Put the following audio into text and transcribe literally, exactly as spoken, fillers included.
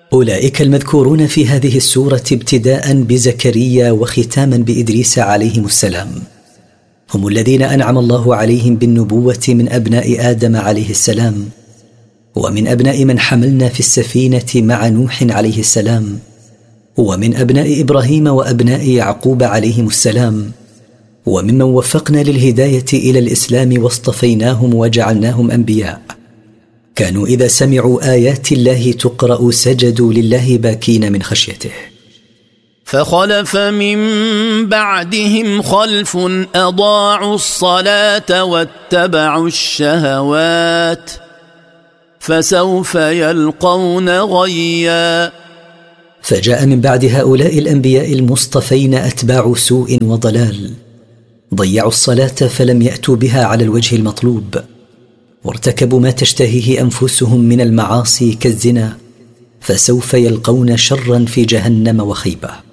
أولئك المذكورون في هذه السورة ابتداء بزكريا وختاما بإدريس عليهم السلام هم الذين أنعم الله عليهم بالنبوة من أبناء آدم عليه السلام، ومن أبناء من حملنا في السفينة مع نوح عليه السلام، ومن أبناء إبراهيم وأبناء يعقوب عليهم السلام، وممن وفقنا للهداية إلى الإسلام واصطفيناهم وجعلناهم أنبياء، كانوا إذا سمعوا آيات الله تقرأ سجدوا لله باكين من خشيته. فخلف من بعدهم خلف أضاعوا الصلاة واتبعوا الشهوات فسوف يلقون غيا. فجاء من بعد هؤلاء الأنبياء المصطفين أتباع سوء وضلال، ضيعوا الصلاة فلم يأتوا بها على الوجه المطلوب، وارتكبوا ما تشتهيه أنفسهم من المعاصي كالزنا، فسوف يلقون شرا في جهنم وخيبة.